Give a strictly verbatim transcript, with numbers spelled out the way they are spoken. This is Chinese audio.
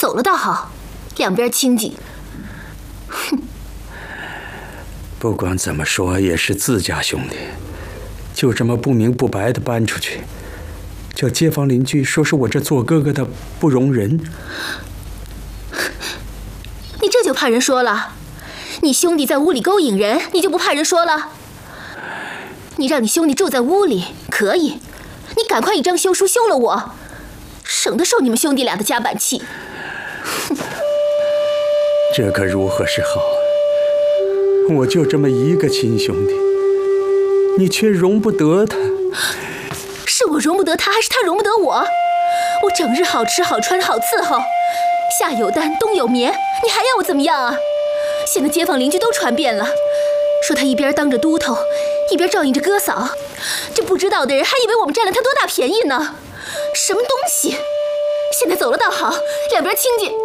走了倒好，两边清静。 哼，不管怎么说也是自家兄弟，就这么不明不白的搬出去，叫街坊邻居说是我这做哥哥的不容人。 你这就怕人说了？你兄弟在屋里勾引人，你就不怕人说了？你让你兄弟住在屋里可以，你赶快一张休书休了我，省得受你们兄弟俩的夹板气。 这可如何是好？我就这么一个亲兄弟，你却容不得他。 是我容不得他，还是他容不得我？我整日好吃好穿好伺候，夏有担冬有眠，你还要我怎么样啊？现在街坊邻居都传遍了，说他一边当着都头，一边照应着哥嫂，这不知道的人还以为我们占了他多大便宜呢。什么东西！现在走了倒好，两边清静。